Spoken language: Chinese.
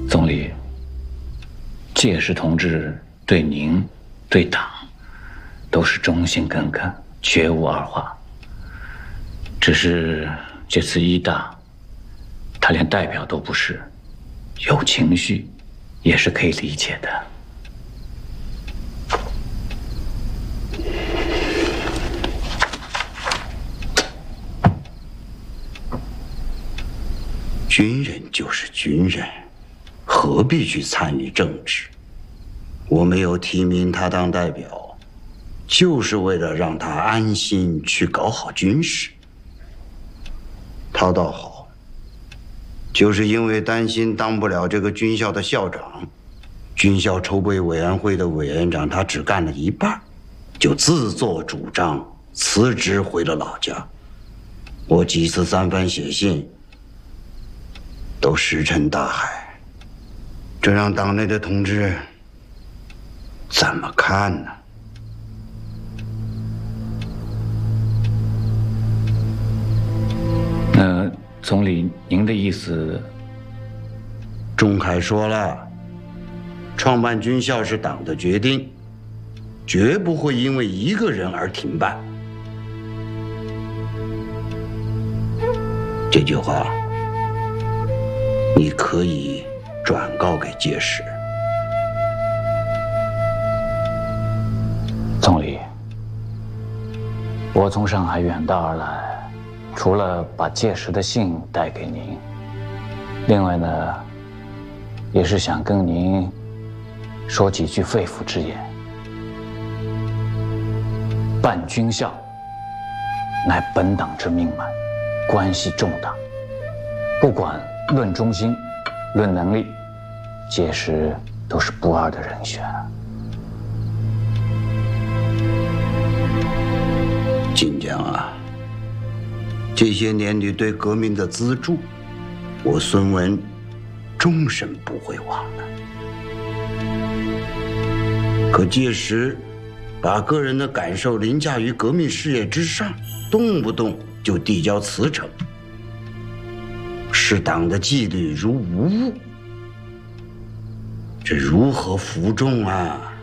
总理，届时同志对您、对党，都是忠心耿耿，绝无二话。只是这次一大，他连代表都不是，有情绪，也是可以理解的。 军人就是军人，何必去参与政治？我没有提名他当代表，就是为了让他安心去搞好军事。他倒好，就是因为担心当不了这个军校的校长，军校筹备委员会的委员长他只干了一半，就自作主张辞职回了老家。我几次三番写信，都石沉大海，这让党内的同志怎么看呢？ 那总理，您的意思？ 仲恺说了，创办军校是党的决定，绝不会因为一个人而停办。这句话你可以转告给届时。 总理，我从上海远道而来，除了把届时的信带给您，另外呢，也是想跟您说几句肺腑之言。办军校乃本党之命脉，关系重大，不管论忠心、论能力，届时都是不二的人选。 晋江啊，这些年你对革命的资助，我孙文终身不会忘的。可届时把个人的感受凌驾于革命事业之上，动不动就递交辞呈，视党的纪律如无物，这如何服众啊？